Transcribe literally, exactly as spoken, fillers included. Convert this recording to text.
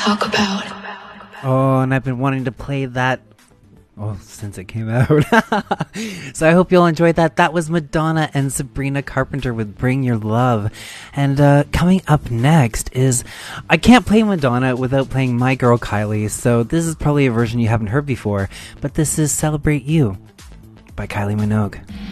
talk about. Oh, and I've been wanting to play that oh since it came out. So I hope you all enjoyed that. That was Madonna and Sabrina Carpenter with Bring Your Love. And uh, coming up next is, I can't play Madonna without playing My Girl Kylie, so this is probably a version you haven't heard before, but this is Celebrate You by Kylie Minogue.